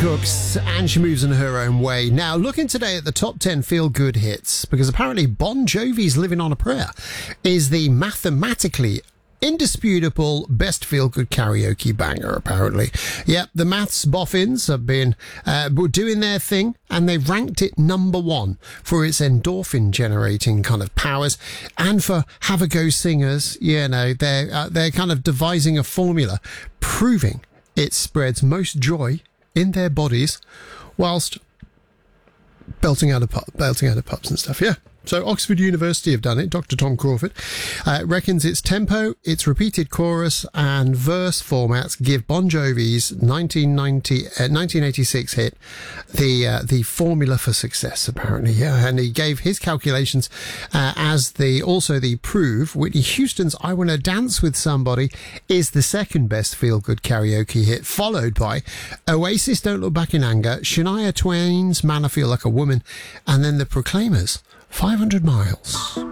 Cooks, and she moves in her own way. Now, looking today at the top 10 feel-good hits, because apparently Bon Jovi's Living on a Prayer is the mathematically indisputable best feel-good karaoke banger, apparently. Yep, the maths boffins have been doing their thing, and they've ranked it number one for its endorphin-generating kind of powers, and for have-a-go singers, they're kind of devising a formula proving it spreads most joy in their bodies whilst belting out of pubs and stuff. Yeah. So Oxford University have done it. Dr. Tom Crawford reckons its tempo, its repeated chorus and verse formats give Bon Jovi's 1986 hit the formula for success, apparently. Yeah, and he gave his calculations as the proof. Whitney Houston's I Wanna Dance With Somebody is the second best feel-good karaoke hit, followed by Oasis Don't Look Back in Anger, Shania Twain's Man I Feel Like a Woman, and then the Proclaimers' 500 Miles.